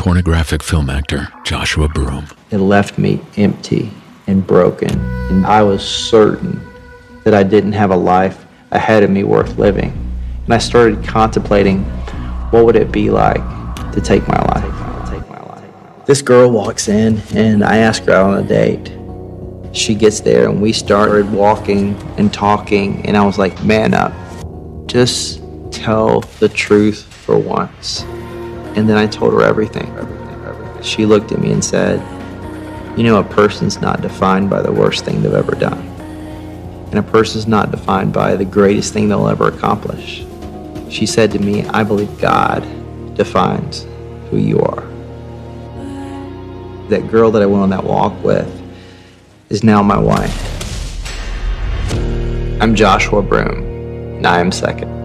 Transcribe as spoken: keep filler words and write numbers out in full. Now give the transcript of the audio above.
pornographic film actor Joshua Broome. It left me empty and broken, and I was certain that I didn't have a life ahead of me worth living. And I started contemplating, what would it be like to take my life? This girl walks in, and I ask her out on a date. She gets there, and we started walking and talking, and I was like, man up. Just tell the truth for once. And then I told her everything. She looked at me and said, you know, a person's not defined by the worst thing they've ever done. And a person's not defined by the greatest thing they'll ever accomplish. She said to me, I believe God defines who you are. That girl that I went on that walk with is now my wife. I'm Joshua Broome, and I am second.